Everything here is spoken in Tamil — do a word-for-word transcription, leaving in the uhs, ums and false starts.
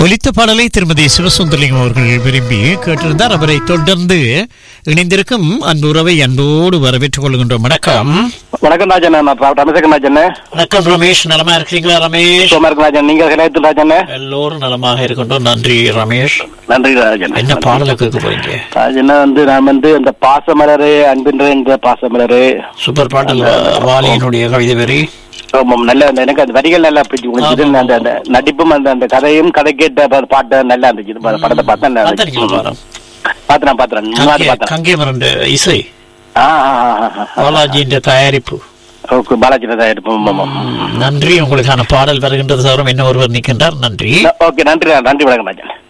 ஒலித்த பாடலை திருமதி சிவசுந்தரலிங்கம் அவர்கள் விரும்பி கேட்டிருந்தார். அவரை தொடர்ந்து இணைந்திருக்கும் அன்பு உறவை அன்போடு வரவேற்றுக் கொள்கின்றோம். வணக்கம். வணக்கம் ராஜன். ரமேசன் ராஜன். வணக்கம் ரமேஷ். நலமா இருக்கிறீங்களா ரமேஷ்? ராஜன், நீங்க ராஜன்? எல்லோரும் நலமாக இருக்கின்றோம். நன்றி ரமேஷ். நன்றி ராஜன். என்ன பாடலை கேட்க போறீங்க? ராஜன் வந்து நான் வந்து அந்த பாசமலரு அன்பின்ற இந்த பாசமலரு சூப்பர் பாடல். வாலியினுடைய கவிதை வரி நல்ல எனக்கு அந்த வரிகள் நல்லா பிடிச்சி முடிஞ்சது. அந்த அந்த நடிப்பும் அந்த அந்த கதையும் கதை கேட்ட பாட்டு நல்லா இருந்துச்சு. படத்தை பார்த்தேன் பாத்திரம் பாத்திரம் கங்கை மரண்ட இசை பாலாஜி தயாரிப்பு பாலாஜி தயாரிப்பு. நன்றி. உங்களுக்கான பாடல் வருகின்றது. சௌரம் என்ன ஒருவர் நிற்கின்றார். நன்றி. ஓகே, நன்றி நன்றி. வணக்கம் ராஜன்.